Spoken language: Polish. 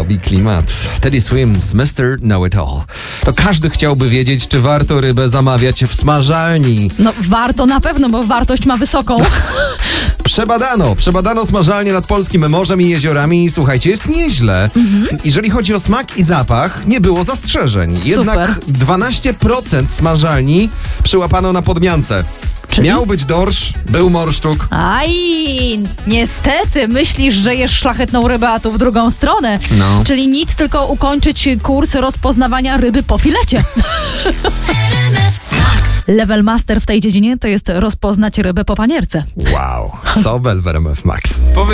robi klimat. Teddy Swims, Mr. Know-It-All. To każdy chciałby wiedzieć, czy warto rybę zamawiać w smażalni. No warto na pewno, bo wartość ma wysoką. Przebadano smażalnie nad polskim morzem i jeziorami i słuchajcie, jest nieźle. Jeżeli chodzi o smak i zapach, nie było zastrzeżeń. Jednak 12% smażalni przyłapano na podmiance. Czyli? Miał być dorsz, był morszczuk. Aj, niestety, myślisz, że jesz szlachetną rybę, a tu w drugą stronę. No. Czyli nic, tylko ukończyć kurs rozpoznawania ryby po filecie. Level master w tej dziedzinie to jest rozpoznać rybę po panierce. Wow, Sobel w RMF Max.